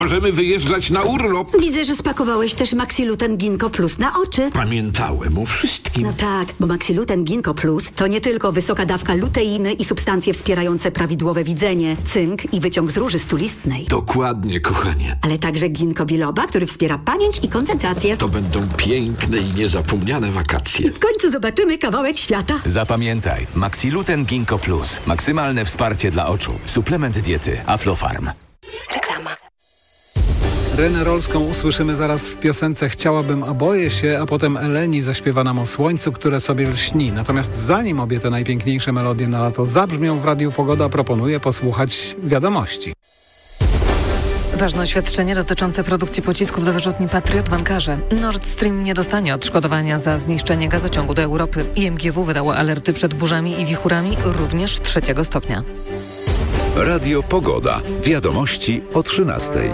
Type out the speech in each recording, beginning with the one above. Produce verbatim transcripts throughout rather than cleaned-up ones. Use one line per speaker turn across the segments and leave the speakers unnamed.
Możemy wyjeżdżać na urlop.
Widzę, że spakowałeś też Maxiluten Ginkgo Plus na oczy.
Pamiętałem o wszystkim.
No tak, bo Maxiluten Ginkgo Plus to nie tylko wysoka dawka luteiny i substancje wspierające prawidłowe widzenie, cynk i wyciąg z róży stulistnej.
Dokładnie, kochanie.
Ale także ginkgo biloba, który wspiera pamięć i koncentrację.
To będą piękne i niezapomniane wakacje.
I w końcu zobaczymy kawałek świata.
Zapamiętaj, Maxiluten Ginkgo Plus. Maksymalne wsparcie dla oczu. Suplement diety Aflofarm.
Reklama.
Renę Rolską usłyszymy zaraz w piosence Chciałabym, a boję się, a potem Eleni zaśpiewa nam o słońcu, które sobie lśni. Natomiast zanim obie te najpiękniejsze melodie na lato zabrzmią w Radiu Pogoda, proponuję posłuchać wiadomości.
Ważne oświadczenie dotyczące produkcji pocisków do wyrzutni Patriot w Ankarze. Nord Stream nie dostanie odszkodowania za zniszczenie gazociągu do Europy. I M G W wydało alerty przed burzami i wichurami również trzeciego stopnia.
Radio Pogoda. Wiadomości o trzynastej.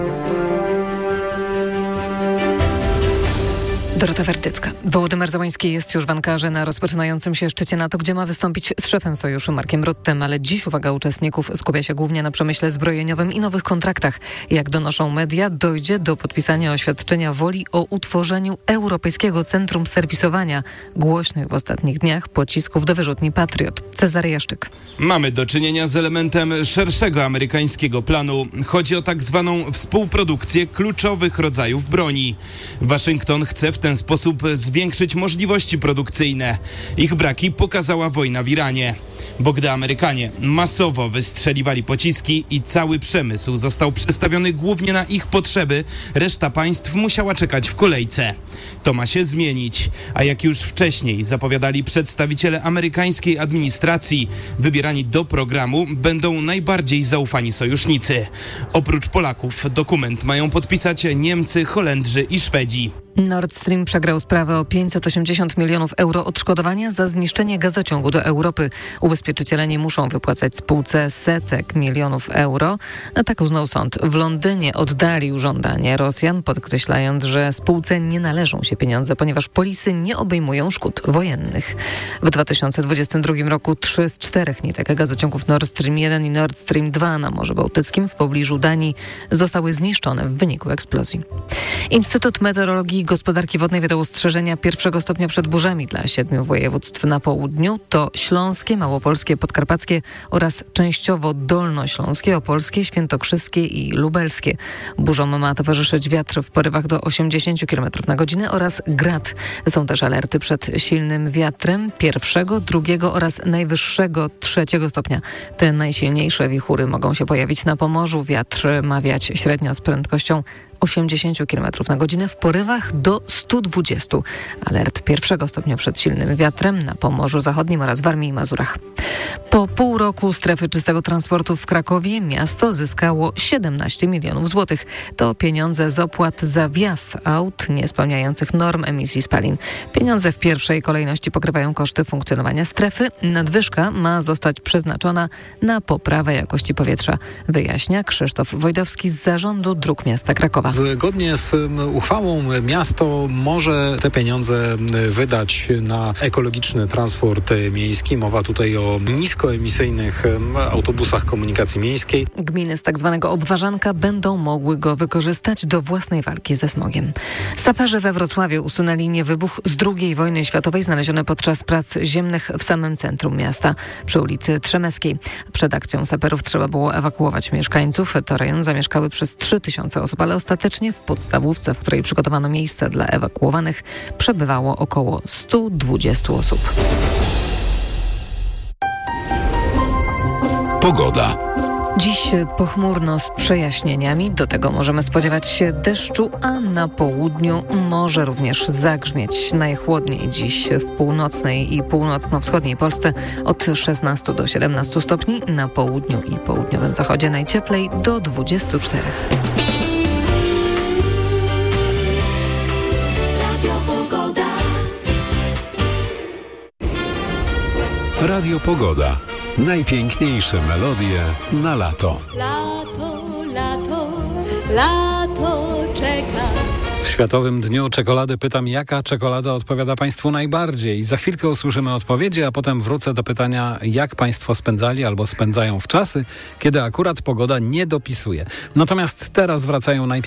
Dorota Wertycka. Wołodymyr Zełański jest już w Ankarze na rozpoczynającym się szczycie NATO, gdzie ma wystąpić z szefem sojuszu Markiem Ruttem, ale dziś uwaga uczestników skupia się głównie na przemyśle zbrojeniowym i nowych kontraktach. Jak donoszą media, dojdzie do podpisania oświadczenia woli o utworzeniu Europejskiego Centrum Serwisowania głośnych w ostatnich dniach pocisków do wyrzutni Patriot. Cezary Jaszczyk.
Mamy do czynienia z elementem szerszego amerykańskiego planu. Chodzi o tak zwaną współprodukcję kluczowych rodzajów broni. Waszyngton chce w ten sposób zwiększyć możliwości produkcyjne. Ich braki pokazała wojna w Iranie. Bo gdy Amerykanie masowo wystrzeliwali pociski i cały przemysł został przestawiony głównie na ich potrzeby, reszta państw musiała czekać w kolejce. To ma się zmienić, a jak już wcześniej zapowiadali przedstawiciele amerykańskiej administracji, wybierani do programu będą najbardziej zaufani sojusznicy. Oprócz Polaków dokument mają podpisać Niemcy, Holendrzy i Szwedzi.
Nord Stream przegrał sprawę o pięćset osiemdziesiąt milionów euro odszkodowania za zniszczenie gazociągu do Europy. Ubezpieczyciele nie muszą wypłacać spółce setek milionów euro. Tak uznał sąd. W Londynie oddalił żądanie Rosjan, podkreślając, że spółce nie należą się pieniądze, ponieważ polisy nie obejmują szkód wojennych. W dwa tysiące dwudziestym drugim roku trzy z czterech nitek gazociągów Nord Stream jeden i Nord Stream dwa na Morzu Bałtyckim w pobliżu Danii zostały zniszczone w wyniku eksplozji. Instytut Meteorologii i Gospodarki Wodnej wydał ostrzeżenia pierwszego stopnia przed burzami dla siedmiu województw na południu. To śląskie, małopolskie, podkarpackie oraz częściowo dolnośląskie, opolskie, świętokrzyskie i lubelskie. Burzom ma towarzyszyć wiatr w porywach do osiemdziesiąt kilometrów na godzinę oraz grad. Są też alerty przed silnym wiatrem pierwszego, drugiego oraz najwyższego trzeciego stopnia. Te najsilniejsze wichury mogą się pojawić na Pomorzu. Wiatr ma wiać średnio z prędkością osiemdziesiąt kilometrów na godzinę w porywach do stu dwudziestu. Alert pierwszego stopnia przed silnym wiatrem na Pomorzu Zachodnim oraz Warmii i Mazurach. Po pół roku strefy czystego transportu w Krakowie miasto zyskało siedemnaście milionów złotych. To pieniądze z opłat za wjazd aut niespełniających norm emisji spalin. Pieniądze w pierwszej kolejności pokrywają koszty funkcjonowania strefy. Nadwyżka ma zostać przeznaczona na poprawę jakości powietrza, wyjaśnia Krzysztof Wojdowski z Zarządu Dróg Miasta Krakowa.
Zgodnie z uchwałą miasto może te pieniądze wydać na ekologiczny transport miejski. Mowa tutaj o niskoemisyjnych autobusach komunikacji miejskiej.
Gminy z tak zwanego obwarzanka będą mogły go wykorzystać do własnej walki ze smogiem. Saperzy we Wrocławiu usunęli niewybuch z drugiej wojny światowej znaleziony podczas prac ziemnych w samym centrum miasta przy ulicy Trzemeskiej. Przed akcją saperów trzeba było ewakuować mieszkańców. To rejon zamieszkały przez trzy tysiące osób, ale ostatecznie w podstawówce, w której przygotowano miejsce dla ewakuowanych, przebywało około stu dwudziestu osób.
Pogoda.
Dziś pochmurno z przejaśnieniami, do tego możemy spodziewać się deszczu, a na południu może również zagrzmieć. Najchłodniej dziś w północnej i północno-wschodniej Polsce od szesnastu do siedemnastu stopni, na południu i południowym zachodzie najcieplej do dwudziestu czterech.
Radio Pogoda. Najpiękniejsze melodie na lato.
Lato, lato, lato czeka.
Światowym Dniu Czekolady pytam, jaka czekolada odpowiada Państwu najbardziej. Za chwilkę usłyszymy odpowiedzi, a potem wrócę do pytania, jak Państwo spędzali albo spędzają w czasy, kiedy akurat pogoda nie dopisuje. Natomiast teraz wracają najpierw